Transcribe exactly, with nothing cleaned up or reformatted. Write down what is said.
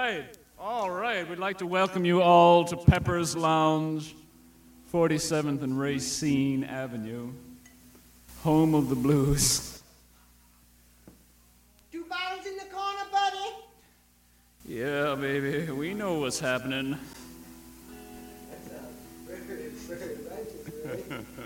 right. All right. We'd like to welcome you all to Pepper's Lounge, forty-seventh and Racine Avenue, home of the blues. Two bottles in the corner, buddy. Yeah, baby. We know what's happening. That's a very, very righteous, really.